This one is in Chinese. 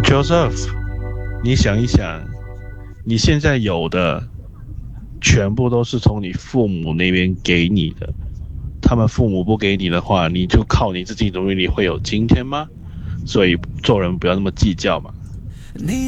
Joseph，你想一想，你现在有的全部都是从你父母那边给你的，他们父母不给你的话，你就靠你自己努力，你会有今天吗？所以做人不要那么计较嘛。